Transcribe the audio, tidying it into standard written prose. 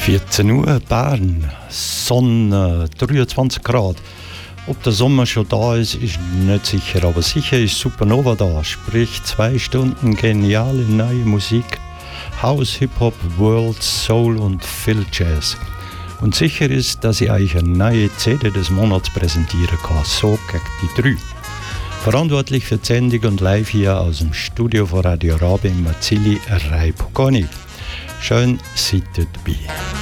14 Uhr, Bern, Sonne, 23 Grad. Ob der Sommer schon da ist, ist nicht sicher, aber sicher ist Supernova da, sprich 2 Stunden geniale neue Musik, House, Hip-Hop, World, Soul und viel Jazz. Und sicher ist, dass ich euch eine neue CD des Monats präsentieren kann, so gegen die 3. Verantwortlich für die Sendung und live hier aus dem Studio von Radio Rabe in Marzili, Ray Pogoni. Schön, seid ihr dabei.